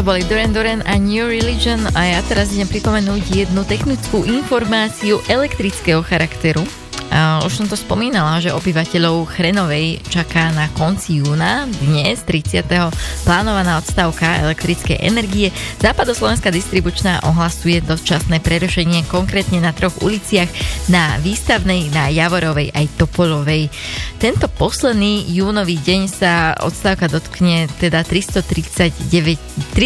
boli Duran Duran a New Religion a ja teraz idem pripomenúť jednu technickú informáciu elektrického charakteru. Už som to spomínala, že obyvateľov Chrenovej čaká na konci júna, dnes 30. plánovaná odstávka elektrickej energie. Západoslovenská distribučná ohlasuje dočasné prerušenie konkrétne na 3 uliciach, na Výstavnej, na Javorovej aj Topolovej. Tento posledný júnový deň sa odstávka dotkne teda 339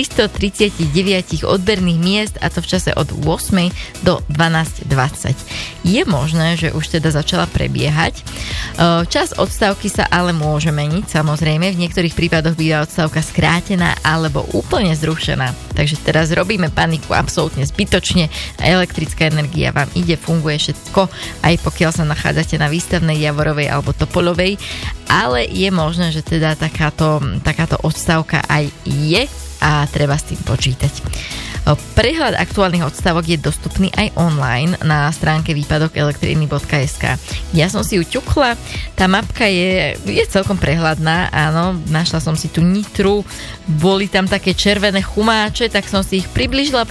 odberných miest, a to v čase od 8. do 12.20. Je možné, že už teda začala prebiehať. Čas odstávky sa ale môže meniť, samozrejme. V niektorých prípadoch býva odstávka skrátená alebo úplne zrušená. Takže teraz robíme paniku absolútne zbytočne. Elektrická energia vám ide, funguje všetko, aj pokiaľ sa nachádzate na Výstavnej, Javorovej alebo Topolovej. Ale je možné, že teda takáto odstávka aj je a treba s tým počítať. Prehľad aktuálnych odstávok je dostupný aj online na stránke výpadokelektríny.sk. Ja som si ju ťukla, tá mapka je celkom prehľadná, áno, našla som si tu Nitru, boli tam také červené chumáče, tak som si ich priblížila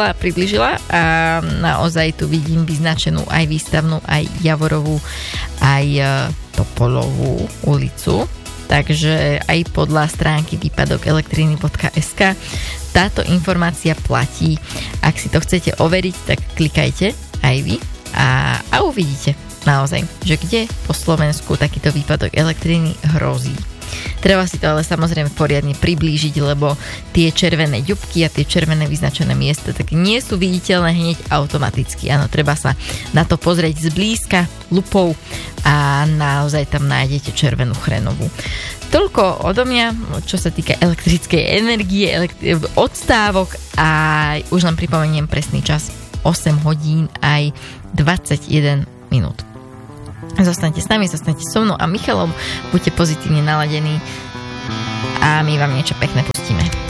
a naozaj tu vidím vyznačenú aj Výstavnú, aj Javorovú, aj Topolovú ulicu. Takže aj podľa stránky výpadokelektríny.sk táto informácia platí. Ak si to chcete overiť, tak klikajte aj vy a uvidíte naozaj, že kde po Slovensku takýto výpadok elektriny hrozí. Treba si to ale samozrejme poriadne priblížiť, lebo tie červené ďubky a tie červené vyznačené miesta tak nie sú viditeľné hneď automaticky. Áno, treba sa na to pozrieť zblízka lupou a naozaj tam nájdete červenú Chrenovú. Toľko odo mňa, čo sa týka elektrickej energie, odstávok, a už len pripomeniem presný čas, 8 hodín aj 21 minút. Zostaňte s nami, zostaňte so mnou a Michalom, buďte pozitívne naladení a my vám niečo pekné pustíme.